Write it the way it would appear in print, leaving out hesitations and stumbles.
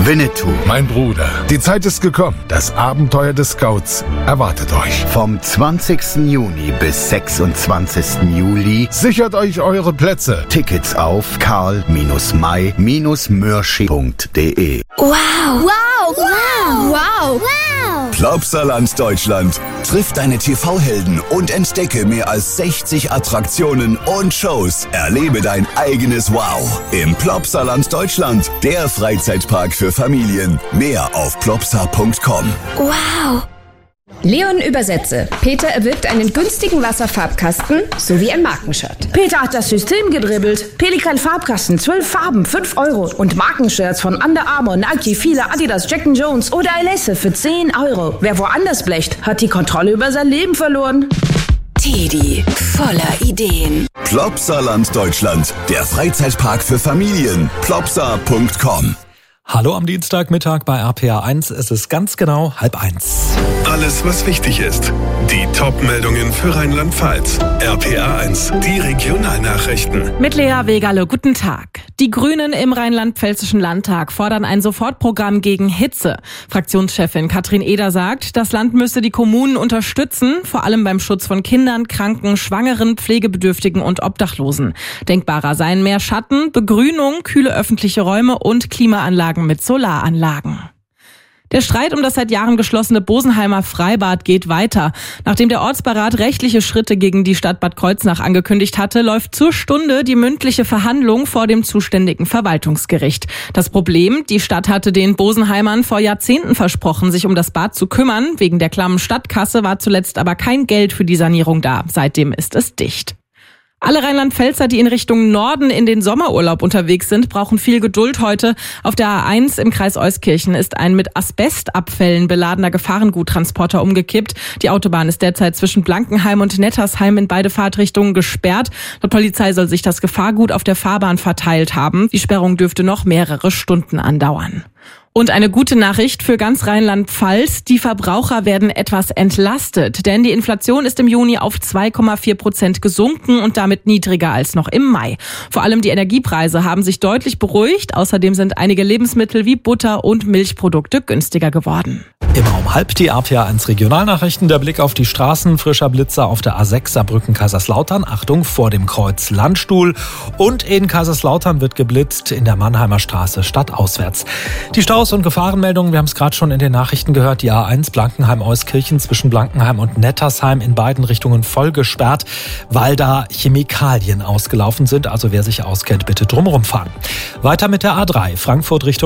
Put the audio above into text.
Winnetou. Mein Bruder. Die Zeit ist gekommen. Das Abenteuer des Scouts erwartet euch. Vom 20. Juni bis 26. Juli. Sichert euch eure Plätze. Tickets auf karl-may-mürsching.de. Wow! Wow! Wow! Wow! Wow! Plopsaland Deutschland. Triff deine TV-Helden und entdecke mehr als 60 Attraktionen und Shows. Erlebe dein eigenes Wow im Plopsaland Deutschland. Der Freizeitpark für Familien. Mehr auf plopsa.com. Wow! Leon Übersetze. Peter erwirbt einen günstigen Wasserfarbkasten sowie ein Markenshirt. Peter hat das System gedribbelt. Pelikan Farbkasten, 12 Farben, 5 €. Und Markenshirts von Under Armour, Nike, Fila, Adidas, Jack & Jones oder Alesse für 10 €. Wer woanders blecht, hat die Kontrolle über sein Leben verloren. Teddy, voller Ideen. Plopsaland Deutschland. Der Freizeitpark für Familien. plopsa.com. Hallo am Dienstagmittag bei RPA 1. Es ist ganz genau 12:30. Alles, was wichtig ist. Die Top-Meldungen für Rheinland-Pfalz. RPA 1, die Regionalnachrichten. Mit Lea Wegerle, guten Tag. Die Grünen im Rheinland-Pfälzischen Landtag fordern ein Sofortprogramm gegen Hitze. Fraktionschefin Katrin Eder sagt, das Land müsse die Kommunen unterstützen, vor allem beim Schutz von Kindern, Kranken, Schwangeren, Pflegebedürftigen und Obdachlosen. Denkbarer seien mehr Schatten, Begrünung, kühle öffentliche Räume und Klimaanlagen mit Solaranlagen. Der Streit um das seit Jahren geschlossene Bosenheimer Freibad geht weiter. Nachdem der Ortsbeirat rechtliche Schritte gegen die Stadt Bad Kreuznach angekündigt hatte, läuft zur Stunde die mündliche Verhandlung vor dem zuständigen Verwaltungsgericht. Das Problem, die Stadt hatte den Bosenheimern vor Jahrzehnten versprochen, sich um das Bad zu kümmern. Wegen der klammen Stadtkasse war zuletzt aber kein Geld für die Sanierung da. Seitdem ist es dicht. Alle Rheinland-Pfälzer, die in Richtung Norden in den Sommerurlaub unterwegs sind, brauchen viel Geduld heute. Auf der A1 im Kreis Euskirchen ist ein mit Asbestabfällen beladener Gefahrenguttransporter umgekippt. Die Autobahn ist derzeit zwischen Blankenheim und Nettersheim in beide Fahrtrichtungen gesperrt. Laut Polizei soll sich das Gefahrgut auf der Fahrbahn verteilt haben. Die Sperrung dürfte noch mehrere Stunden andauern. Und eine gute Nachricht für ganz Rheinland-Pfalz. Die Verbraucher werden etwas entlastet, denn die Inflation ist im Juni auf 2,4% gesunken und damit niedriger als noch im Mai. Vor allem die Energiepreise haben sich deutlich beruhigt. Außerdem sind einige Lebensmittel wie Butter und Milchprodukte günstiger geworden. Immer um 12:30 die RPA 1 Regionalnachrichten. Der Blick auf die Straßen. Frischer Blitzer auf der A6 Saarbrücken-Kaiserslautern. Achtung, vor dem Kreuz Landstuhl. Und in Kaiserslautern wird geblitzt in der Mannheimer Straße stadtauswärts. Die Staus und Gefahrenmeldungen, wir haben es gerade schon in den Nachrichten gehört. Die A1 Blankenheim-Euskirchen zwischen Blankenheim und Nettersheim in beiden Richtungen voll gesperrt, weil da Chemikalien ausgelaufen sind. Also wer sich auskennt, bitte drumherum fahren. Weiter mit der A3 Frankfurt Richtung